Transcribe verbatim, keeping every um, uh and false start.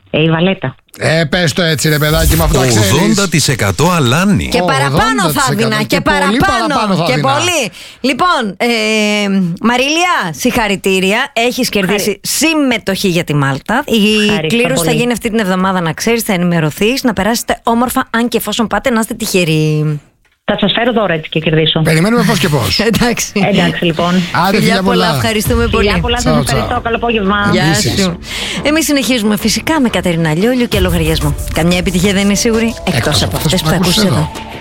Ε, η Βαλέτα. Ε, πες το έτσι ρε παιδάκι, με αυτό ξέρεις. ογδόντα τοις εκατό αλάνι. Και παραπάνω θα έδινα. Και, και παραπάνω. πολύ παραπάνω θα και έδινα. πολύ. Λοιπόν, ε, Μαρίλια, συγχαρητήρια. Έχεις κερδίσει συμμετοχή για τη Μάλτα. Η Ευχαριστώ κλήρωση θα πολύ. γίνει αυτή την εβδομάδα, να ξέρεις, θα ενημερωθείς, να περάσετε όμορφα, αν και εφόσον πάτε να είστε τυχεροί. Θα σας φέρω δώρα έτσι και κερδίσω. Περιμένουμε πώς και πώς. Εντάξει. Εντάξει λοιπόν. Άντε, Φιλιά πολλά, ευχαριστούμε πολύ. Φιλιά πολλά, σας Τσάου, ευχαριστώ. τσάου. Καλό απόγευμα. Γεια Επίσης. σου. Εμείς συνεχίζουμε φυσικά με Κατερίνα Λιόλιου και λογαριασμό. Καμιά επιτυχία δεν είναι σίγουρη, εκτός από αυτές που θα ακούσεις εδώ.